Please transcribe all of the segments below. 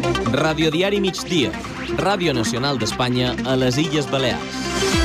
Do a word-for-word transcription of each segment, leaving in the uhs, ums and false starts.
Radiodiari Migdia, Ràdio Nacional d'Espanya a les Illes Balears.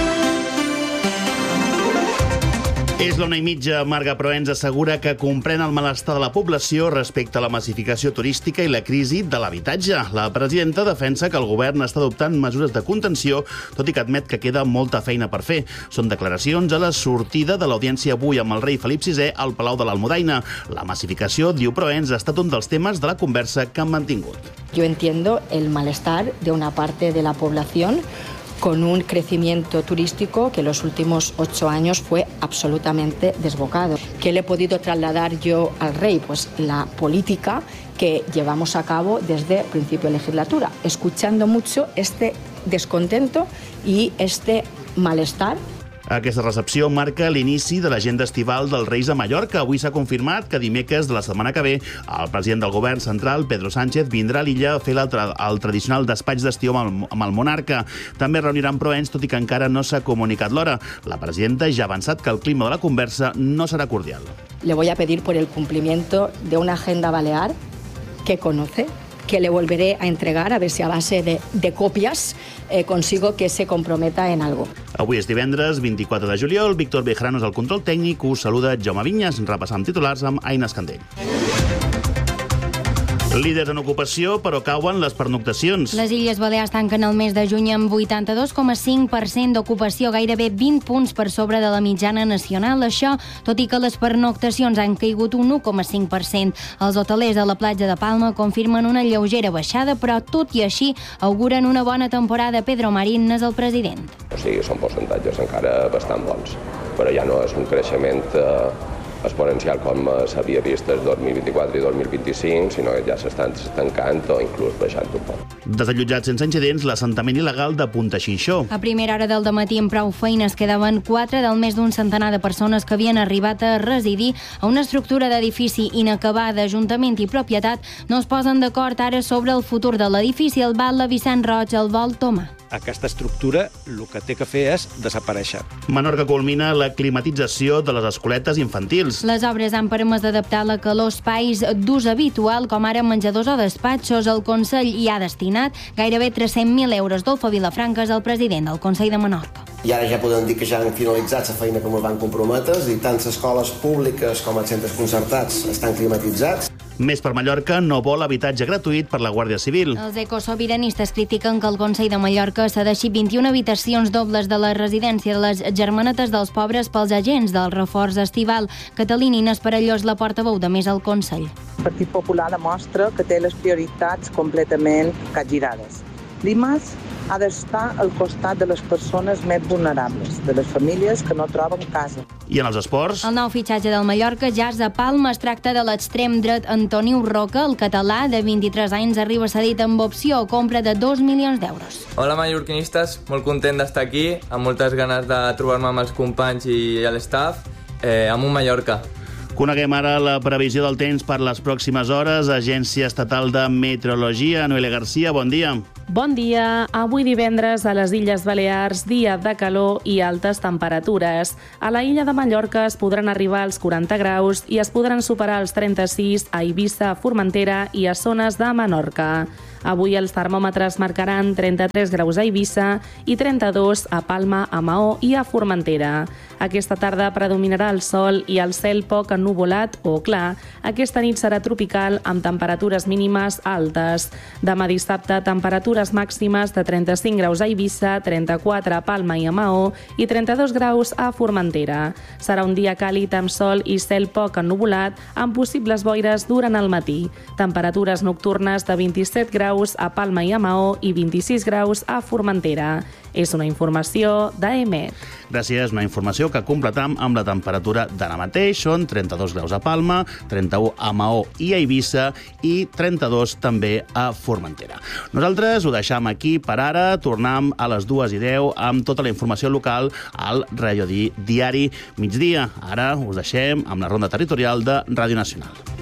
És l'una i mitja. Marga Proens assegura que comprèn el malestar de la població respecte a la massificació turística i la crisi de l'habitatge. La presidenta defensa que el govern està adoptant mesures de contenció, tot i que admet que queda molta feina per fer. Són declaracions a la sortida de l'audiència avui amb el rei Felip sisè al Palau de l'Almudaina. La massificació, diu Proens, ha estat un dels temes de la conversa que han mantingut. Yo entiendo el malestar de una parte de la población con un crecimiento turístico que en los últimos ocho años fue absolutamente desbocado. ¿Qué le he podido trasladar yo al rey? Pues la política que llevamos a cabo desde principio de legislatura, escuchando mucho este descontento y este malestar. Aquesta recepció marca l'inici de l'agenda estival dels Reis a Mallorca. Avui s'ha confirmat que dimecres de la setmana que ve el president del govern central, Pedro Sánchez, vindrà a l'illa a fer el, tra el tradicional despatx d'estiu amb, el, amb el monarca. També reuniran Proens, tot i que encara no s'ha comunicat l'hora. La presidenta ja ha avançat que el clima de la conversa no serà cordial. Le voy a pedir por el cumplimiento de una agenda balear que conoce, que le volveré a entregar, a ver si a base de, de copias eh, consigo que se comprometa en algo. Avui és divendres, vint-i-quatre de juliol. Víctor Bejarano és el control tècnic. Us saluda Jaume Vinyes. Repassam titulars amb Aina Escandell. Líders en ocupació, però cauen les pernoctacions. Les Illes Balears tanquen el mes de juny amb vuitanta-dos coma cinc per cent d'ocupació, gairebé vint punts per sobre de la mitjana nacional. Això, tot i que les pernoctacions han caigut un u coma cinc per cent. Els hotelers de la platja de Palma confirmen una lleugera baixada, però tot i així auguren una bona temporada. Pedro Marín és el president. O sigui, són percentatges encara bastant bons, però ja no és un creixement eh, exponencial com s'havia vist des dos mil vint-i-quatre i dos mil vint-i-cinc, sinó que ja s'estan estancant o inclús baixant un poc. Desallotjat sense incidents l'assentament il·legal de Punta Xinxó. A primera hora del dematí, amb prou feines, quedaven quatre del més d'un centenar de persones que havien arribat a residir a una estructura d'edifici inacabada. Ajuntament i propietat no es posen d'acord ara sobre el futur de l'edifici. El batlle Vicent Roig el vol tomar. Aquesta estructura el que té que fer és desaparèixer. Menorca culmina la climatització de les escoletes infantils. Les obres han permès adaptar la calor a espais d'ús habitual, com ara menjadors o despatxos. El Consell hi ha destinat gairebé tres-cents mil euros. Dolfo Vilafranca és el president del Consell de Menorca. I ara ja podem dir que ja han finalitzat la feina que ens van comprometre, i tant les escoles públiques com els centres concertats estan climatitzats. Més per Mallorca no vol habitatge gratuït per la Guàrdia Civil. Els ecosobiranistes critiquen que el Consell de Mallorca cedeixi vint-i-una habitacions dobles de la residència de les Germanetes dels Pobres pels agents del reforç estival. Catalina Inés Parellós, la portaveu de Més al Consell. El Partit Popular demostra que té les prioritats completament capgirades. L'I M A S ha d'estar al costat de les persones més vulnerables, de les famílies que no troben casa. I en els esports? El nou fitxatge del Mallorca ja és a Palma. Es tracta de l'extrem dret Antoniu Roca. El català, de vint-i-tres anys, arriba cedit amb opció o compra de dos milions d'euros. Hola, mallorquinistes. Molt content d'estar aquí, amb moltes ganes de trobar-me amb els companys i l'estaf, eh, amb un Mallorca. Coneguem ara la previsió del temps per les pròximes hores. Agència Estatal de Meteorologia. Noelia Garcia, bon dia. Bon dia. Avui divendres a les Illes Balears, dia de calor i altes temperatures. A la illa de Mallorca es podran arribar als quaranta graus i es podran superar els trenta-sis a Eivissa, Formentera i a zones de Menorca. Avui els termòmetres marcaran trenta-tres graus a Eivissa i trenta-dos a Palma, a Maó i a Formentera. Aquesta tarda predominarà el sol i el cel poc ennuvolat o clar. Aquesta nit serà tropical amb temperatures mínimes altes. Demà dissabte, temperatures màximes de trenta-cinc graus a Eivissa, trenta-quatre a Palma i a Maó i trenta-dos graus a Formentera. Serà un dia càlid amb sol i cel poc ennuvolat amb possibles boires durant el matí. Temperatures nocturnes de vint-i-set graus a Palma i a Maó i vint-i-sis graus a Formentera. És una informació d'A E M E T. Gràcies, una informació que completam amb la temperatura d'ara mateix. Són trenta-dos graus a Palma, trenta-u a Maó i a Eivissa i trenta-dos també a Formentera. Nosaltres ho deixam aquí per ara. Tornem a les dues i deu amb tota la informació local al Radiodiari Migdia. Ara us deixem amb la ronda territorial de Ràdio Nacional.